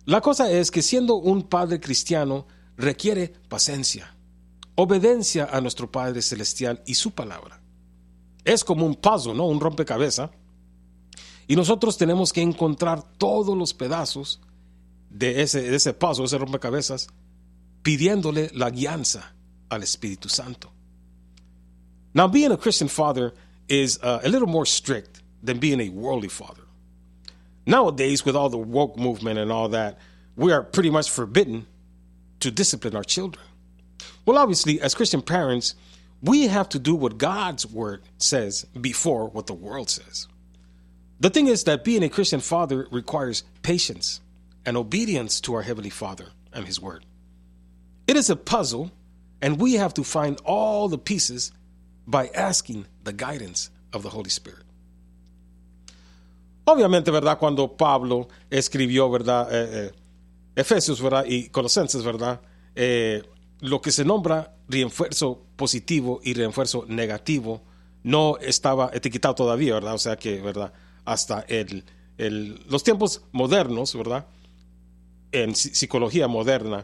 La cosa es que siendo un padre cristiano requiere paciencia, obediencia a nuestro Padre Celestial y su palabra. Es como un puzzle, ¿no? Un rompecabezas. Y nosotros tenemos que encontrar todos los pedazos de ese puzzle, ese rompecabezas, pidiéndole la guianza al Espíritu Santo. Now, being a Christian father is a little more strict than being a worldly father. Nowadays, with all the woke movement and all that, we are pretty much forbidden to discipline our children. Well, obviously, as Christian parents, we have to do what God's word says before what the world says. The thing is that being a Christian father requires patience and obedience to our Heavenly Father and His word. It is a puzzle, and we have to find all the pieces by asking the guidance of the Holy Spirit. Obviamente, ¿verdad? Cuando Pablo escribió, ¿verdad? Efesios, ¿verdad? Y Colosenses, ¿verdad? Lo que se nombra refuerzo positivo y refuerzo negativo no estaba etiquetado todavía, ¿verdad? O sea que, ¿verdad? Hasta los tiempos modernos, ¿verdad? En psicología moderna,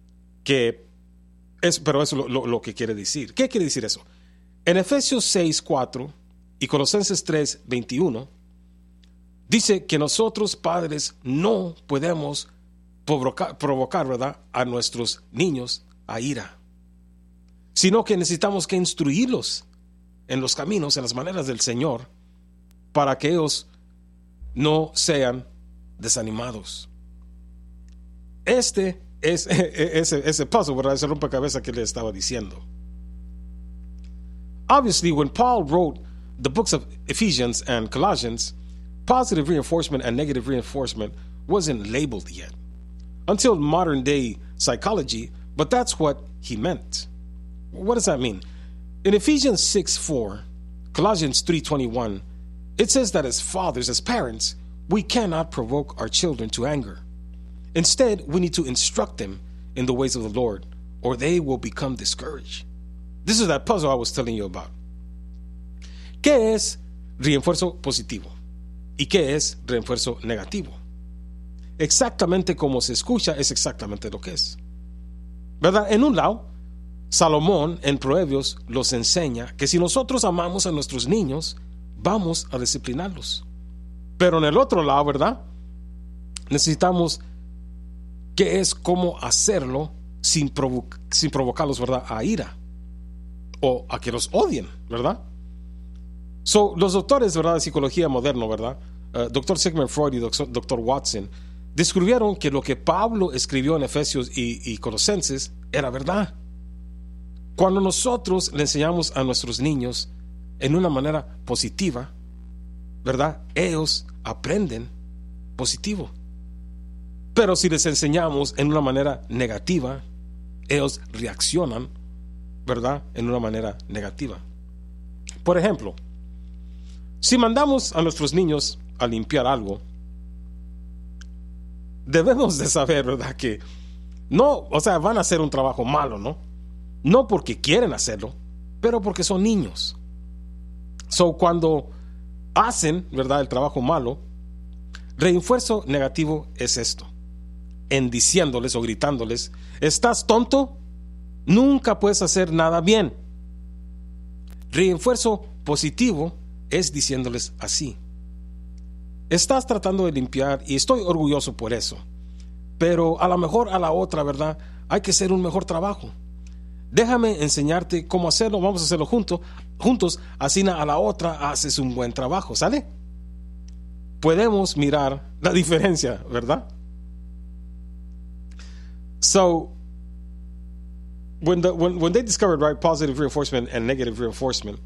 pero eso es lo que quiere decir. ¿Qué quiere decir eso? En Efesios 6:4 y Colosenses 3:21 dice que nosotros padres no podemos provocar, ¿verdad?, a nuestros niños a ira, sino que necesitamos que instruirlos en los caminos, en las maneras del Señor, para que ellos no sean desanimados. Este es ese paso, ¿verdad? Ese rompecabezas que le estaba diciendo. Obviously, when Paul wrote the books of Ephesians and Colossians, positive reinforcement and negative reinforcement wasn't labeled yet until modern day psychology, but that's what he meant. What does that mean? In Ephesians 6:4, Colossians 3:21, it says that as fathers, as parents, we cannot provoke our children to anger. Instead, we need to instruct them in the ways of the Lord, or they will become discouraged. This is that puzzle I was telling you about. ¿Qué es refuerzo positivo? ¿Y qué es refuerzo negativo? Exactamente como se escucha es exactamente lo que es. ¿Verdad? En un lado, Salomón en Proverbios los enseña que si nosotros amamos a nuestros niños, vamos a disciplinarlos. Pero en el otro lado, ¿verdad? Necesitamos que es cómo hacerlo sin provocarlos, ¿verdad?, a ira o a que los odien, ¿verdad? So, los doctores, ¿verdad?, de psicología moderna, ¿verdad? Dr. Sigmund Freud y Dr. Watson descubrieron que lo que Pablo escribió en Efesios y Colosenses era verdad. Cuando nosotros le enseñamos a nuestros niños en una manera positiva, ¿verdad?, ellos aprenden positivo. Pero si les enseñamos en una manera negativa, ellos reaccionan, ¿verdad?, en una manera negativa. Por ejemplo, si mandamos a nuestros niños a limpiar algo, debemos de saber, ¿verdad?, que no, o sea, van a hacer un trabajo malo, ¿no? No porque quieren hacerlo, pero porque son niños. So, cuando hacen, ¿verdad?, el trabajo malo, refuerzo negativo es esto: en diciéndoles o gritándoles, ¿estás tonto? Nunca puedes hacer nada bien. Refuerzo positivo es diciéndoles así: estás tratando de limpiar y estoy orgulloso por eso, pero a lo mejor a la otra, ¿verdad?, hay que hacer un mejor trabajo. Déjame enseñarte cómo hacerlo, vamos a hacerlo juntos, así a la otra haces un buen trabajo, ¿sale? Podemos mirar la diferencia, ¿verdad? So, when they discovered, right, positive reinforcement and negative reinforcement,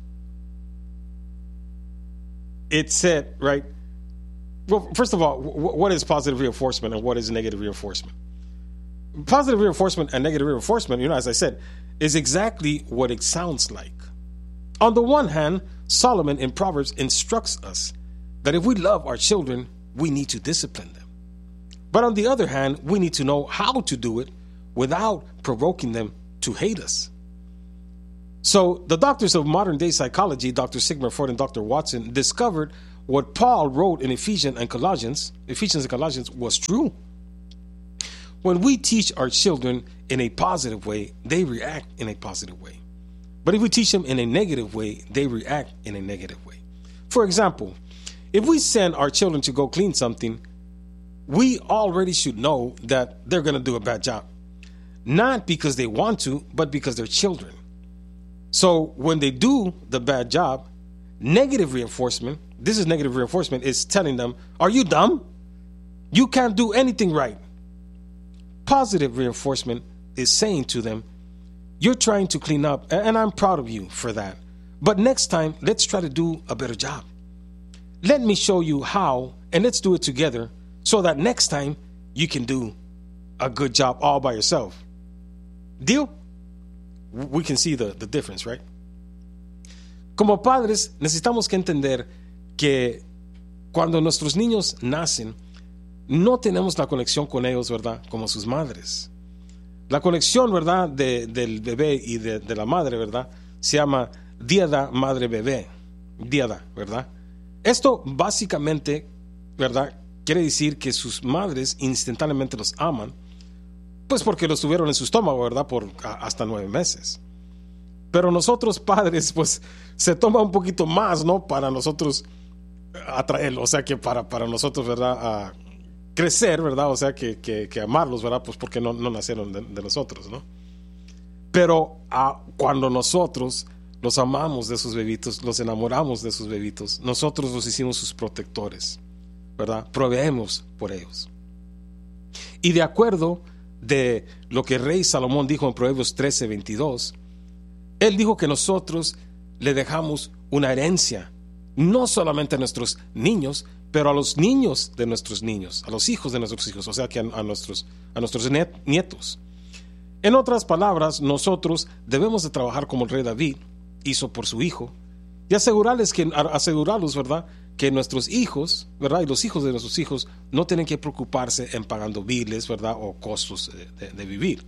it said, right, well, first of all, what is positive reinforcement and what is negative reinforcement? Positive reinforcement and negative reinforcement, as I said, is exactly what it sounds like. On the one hand, Solomon in Proverbs instructs us that if we love our children, we need to discipline them. But on the other hand, we need to know how to do it without provoking them to hate us. So the doctors of modern day psychology, Dr. Sigmund Freud and Dr. Watson, discovered what Paul wrote in Ephesians and Colossians was true. when we teach our children in a positive way, they react in a positive way. But if we teach them in a negative way, they react in a negative way. For example, if we send our children to go clean something, we already should know that they're going to do a bad job. Not because they want to, but because they're children. So when they do the bad job, negative reinforcement, this is negative reinforcement, is telling them, are you dumb? You can't do anything right. Positive reinforcement is saying to them, you're trying to clean up, and I'm proud of you for that. But next time, let's try to do a better job. Let me show you how, and let's do it together so that next time you can do a good job all by yourself. Deal? We can see the difference, right? Como padres, necesitamos que entender que cuando nuestros niños nacen, no tenemos la conexión con ellos, ¿verdad? Como sus madres. La conexión, ¿verdad? Del bebé y de la madre, ¿verdad? Se llama díada madre-bebé. Díada, ¿verdad? Esto básicamente, ¿verdad? Quiere decir que sus madres instantáneamente los aman, pues porque los tuvieron en su estómago, ¿verdad? Por hasta 9 meses. Pero nosotros padres, pues se toma un poquito más, ¿no? Para nosotros atraerlos, o sea que para nosotros, ¿verdad? Crecer, ¿verdad? O sea que amarlos, ¿verdad? Pues porque no nacieron de nosotros, ¿no? Pero cuando nosotros los amamos de sus bebitos, los enamoramos de sus bebitos, nosotros los hicimos sus protectores, ¿verdad? Proveemos por ellos. Y de acuerdo de lo que el rey Salomón dijo en Proverbios 13:22, él dijo que nosotros le dejamos una herencia, no solamente a nuestros niños, pero a los niños de nuestros niños, a los hijos de nuestros hijos, o sea que a nuestros nietos. En otras palabras, nosotros debemos de trabajar como el rey David hizo por su hijo y asegurarlos, ¿verdad? Que nuestros hijos, ¿verdad? Y los hijos de nuestros hijos no tienen que preocuparse en pagando biles, ¿verdad? O costos de vivir.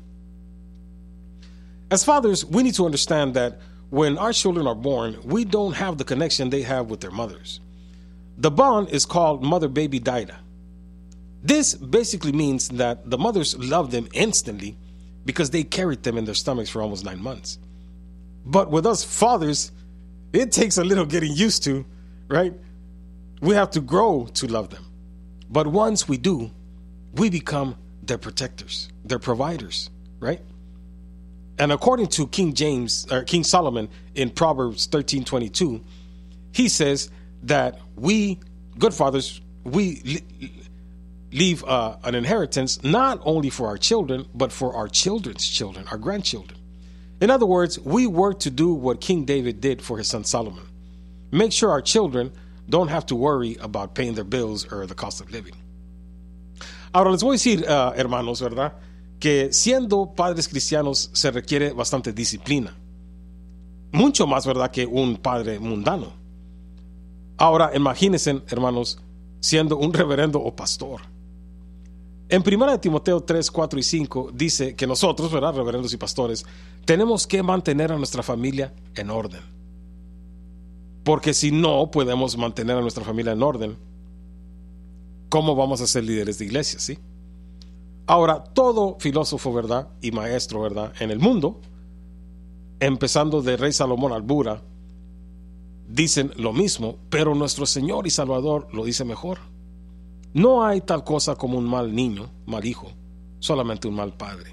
As fathers, we need to understand that when our children are born, we don't have the connection they have with their mothers. The bond is called mother-baby daida. This basically means that the mothers love them instantly because they carried them in their stomachs for almost 9 months. But with us fathers, it takes a little getting used to, right? We have to grow to love them. But once we do, we become their protectors, their providers, right? And according to King Solomon in Proverbs 13:22, he says that we, good fathers, we leave an inheritance not only for our children, but for our children's children, our grandchildren. In other words, we work to do what King David did for his son Solomon. Make sure our children don't have to worry about paying their bills or the cost of living. Ahora les voy a decir, hermanos, ¿verdad? Que siendo padres cristianos se requiere bastante disciplina. Mucho más, ¿verdad? Que un padre mundano. Ahora, imagínense, hermanos, siendo un reverendo o pastor. En 1 Timoteo 3, 4 y 5 dice que nosotros, ¿verdad? Reverendos y pastores, tenemos que mantener a nuestra familia en orden. Porque si no podemos mantener a nuestra familia en orden, ¿cómo vamos a ser líderes de iglesia, sí? Ahora, todo filósofo, ¿verdad? Y maestro, ¿verdad? En el mundo, empezando de Rey Salomón al Buda, dicen lo mismo, pero nuestro Señor y Salvador lo dice mejor. No hay tal cosa como un mal niño, mal hijo, solamente un mal padre.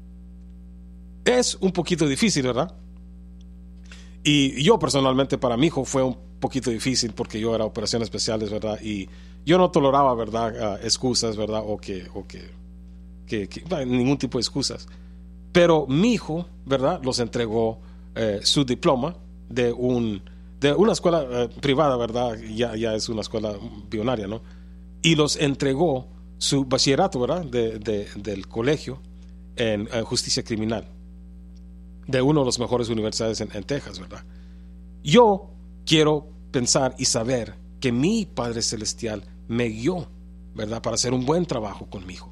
Es un poquito difícil, ¿verdad? Y yo personalmente, para mi hijo fue un poquito difícil porque yo era operaciones especiales, ¿verdad? Y yo no toleraba, ¿verdad? Excusas, ¿verdad? O que ningún tipo de excusas. Pero mi hijo, ¿verdad? Los entregó su diploma de una escuela privada, ¿verdad? Ya es una escuela billonaria, ¿no? Y los entregó su bachillerato, ¿verdad? Del colegio en justicia criminal, de una de las mejores universidades en Texas, ¿verdad? Yo quiero pensar y saber que mi Padre Celestial me guió, ¿verdad? Para hacer un buen trabajo con mi hijo.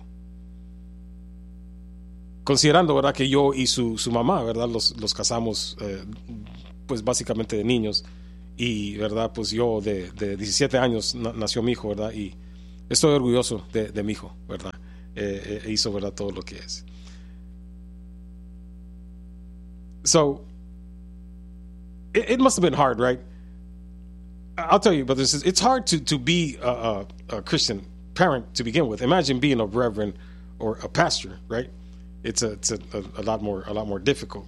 Considerando, ¿verdad? Que yo y su mamá, ¿verdad? Los casamos, pues básicamente de niños. Y, ¿verdad? Pues yo de 17 años nació mi hijo, ¿verdad? Y estoy orgulloso de mi hijo, ¿verdad? hizo, ¿verdad?, todo lo que es. So it must have been hard, right? I'll tell you, but it's hard to be a Christian parent to begin with. Imagine being a reverend or a pastor, right? It's a lot more difficult.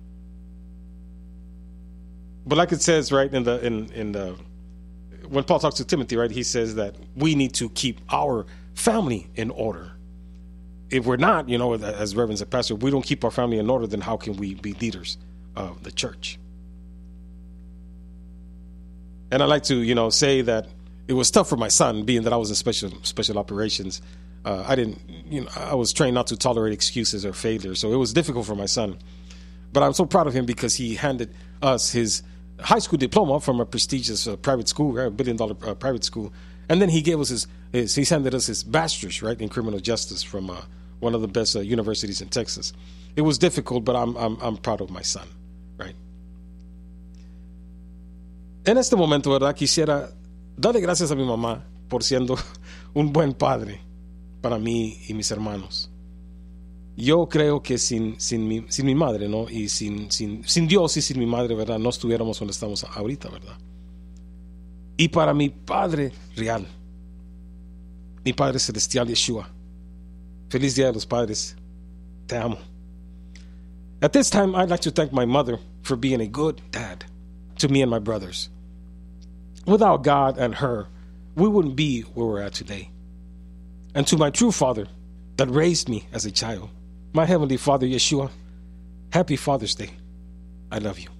But like it says, right, in the when Paul talks to Timothy, right, he says that we need to keep our family in order. If we're not, as reverends and pastors, we don't keep our family in order, then how can we be leaders of the church? And I like to, say that it was tough for my son, being that I was in special operations. I was trained not to tolerate excuses or failures, so it was difficult for my son. But I'm so proud of him because he handed us his high school diploma from a prestigious private school, right, $1 billion private school, and then he gave us he handed us his bachelor's, right, in criminal justice from one of the best universities in Texas. It was difficult, but I'm proud of my son, right. En este momento, ¿verdad?, quisiera darle gracias a mi mamá por siendo un buen padre para mí y mis hermanos. Yo creo que sin mi madre, ¿no?, y sin Dios y sin mi madre, ¿verdad?, no estuviéramos donde estamos ahorita, ¿verdad? Y para mi Padre real, mi Padre celestial, Yeshua, feliz Día de los Padres, te amo. At this time, I'd like to thank my mother for being a good dad to me and my brothers. Without God and her, we wouldn't be where we're at today. And to my true father that raised me as a child, my heavenly Father, Yeshua, happy Father's Day. I love you.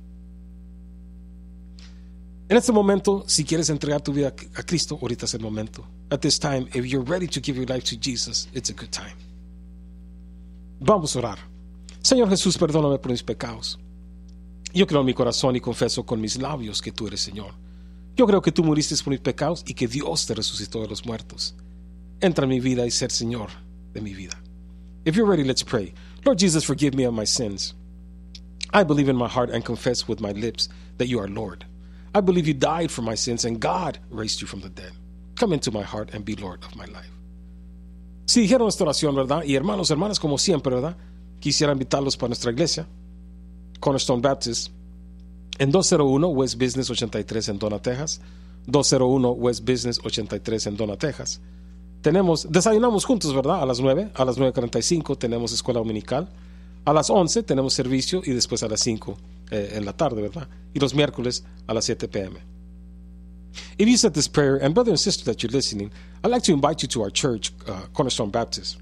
En este momento, si quieres entregar tu vida a Cristo, ahorita es el momento. At this time, if you're ready to give your life to Jesus, it's a good time. Vamos a orar. Señor Jesús, perdóname por mis pecados. Yo creo en mi corazón y confieso con mis labios que tú eres Señor. Yo creo que tú muriste por mis pecados y que Dios te resucitó de los muertos. Entra en mi vida y ser Señor de mi vida. If you're ready, let's pray. Lord Jesus, forgive me of my sins. I believe in my heart and confess with my lips that you are Lord. I believe you died for my sins and God raised you from the dead. Come into my heart and be Lord of my life. Si dijeron esta oración, ¿verdad? Y hermanos, hermanas, como siempre, ¿verdad?, quisiera invitarlos para nuestra iglesia, Cornerstone Baptist, en 201 West Business 83 en Donna, Texas. 201 West Business 83 en Donna, Texas. Desayunamos juntos, ¿verdad? A las 9, a las 9:45 tenemos escuela dominical. A las 11 tenemos servicio y después a las 5 en la tarde, ¿verdad? Y los miércoles a las 7 p.m. If you said this prayer, and brother and sister that you're listening, I'd like to invite you to our church, Cornerstone Baptist.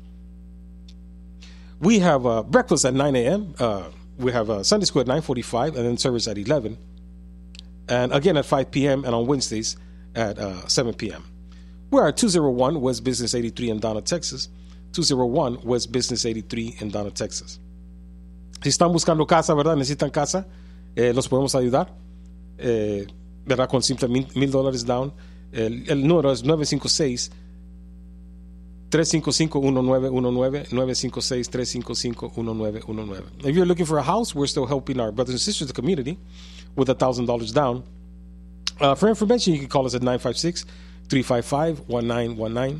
We have breakfast at 9 a.m., we have Sunday school at 9:45 and then service at 11. And again at 5 p.m. and on Wednesdays at 7 p.m. We are at 201 West Business 83 in Donna, Texas. 201 West Business 83 in Donna, Texas. Si están buscando casa, ¿verdad? Necesitan casa, los podemos ayudar, ¿verdad? Con simple $1,000 down. El número es 956-355-1919, 956-355-1919. If you're looking for a house, we're still helping our brothers and sisters in the community with $1,000 down. For information, you can call us at 956-355-1919,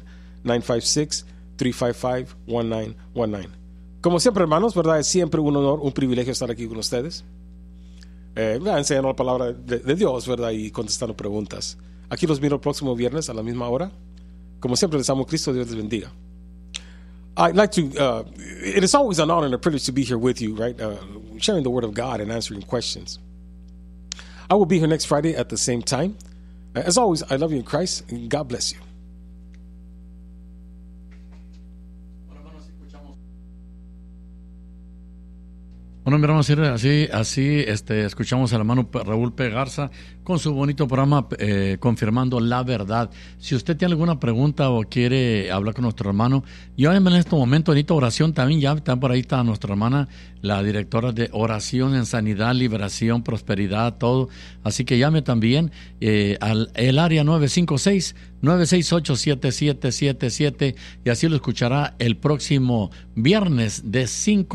956-355-1919. Como siempre, hermanos, ¿verdad? Es siempre un honor, un privilegio estar aquí con ustedes, enseñando la palabra de Dios, ¿verdad? Y contestando preguntas. Aquí los miro el próximo viernes a la misma hora. Como siempre, les amo Cristo. Dios les bendiga. I'd like to, it is always an honor and a privilege to be here with you, right? Sharing the Word of God and answering questions. I will be here next Friday at the same time. As always, I love you in Christ, and God bless you. Bueno, mi hermano, así escuchamos al hermano Raúl P. Garza con su bonito programa Confirmando la Verdad. Si usted tiene alguna pregunta o quiere hablar con nuestro hermano, yo en este momento necesito oración también. Ya está por ahí, está nuestra hermana, la directora de oración en sanidad, liberación, prosperidad, todo. Así que llame también al el área 956-968-7777 y así lo escuchará el próximo viernes de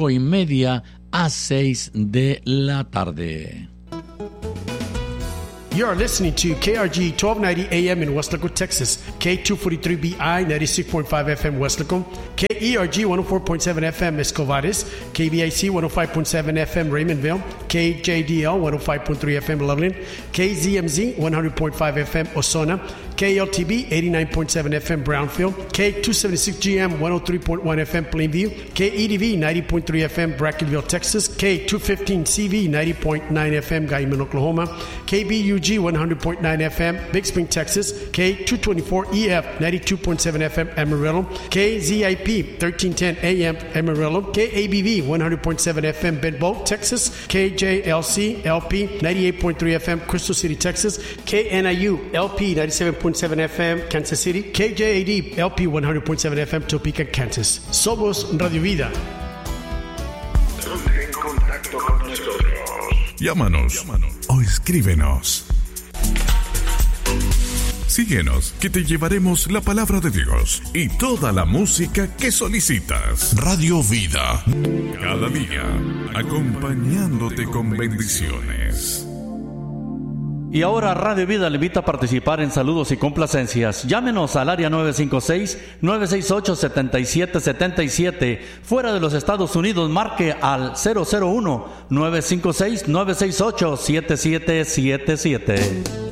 5:30 a 6 de la tarde. You are listening to KRG 1290 AM in Westlaco, Texas, K243BI 96.5 FM Westlaco, KERG 104.7 FM Escovares, KVIC 105.7 FM Raymondville, KJDL 105.3 FM Loveland, KZMZ 100.5 FM Osona, KLTB 89.7 FM Brownfield, K276GM 103.1 FM Plainview, KEDV 90.3 FM Brackenville, Texas, K215CV 90.9 FM Guyman, Oklahoma, KBUG 100.9 FM Big Spring, Texas, K224EF 92.7 FM Amarillo, KZIP 1310 AM Amarillo, KABV 100.7 FM Benbow, Texas, KJLC LP 98.3 FM Crystal City, Texas, KNIU LP 97.7 FM Kansas City, KJAD LP 100.7 FM Topeka, Kansas. Somos Radio Vida. Ponte en contacto con nosotros. Llámanos o escríbenos. Síguenos, que te llevaremos la palabra de Dios y toda la música que solicitas. Radio Vida, cada día acompañándote con bendiciones. Y ahora Radio Vida le invita a participar en saludos y complacencias. Llámenos al área 956-968-7777. Fuera de los Estados Unidos, marque al 001-956-968-7777.